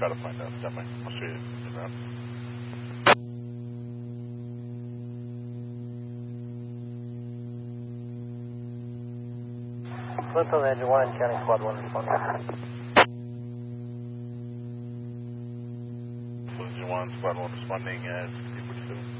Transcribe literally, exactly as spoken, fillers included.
try to find out. Definitely. I'll show you around. Clinton, Engine one, County Squad one responding. Engine one, Squad one responding as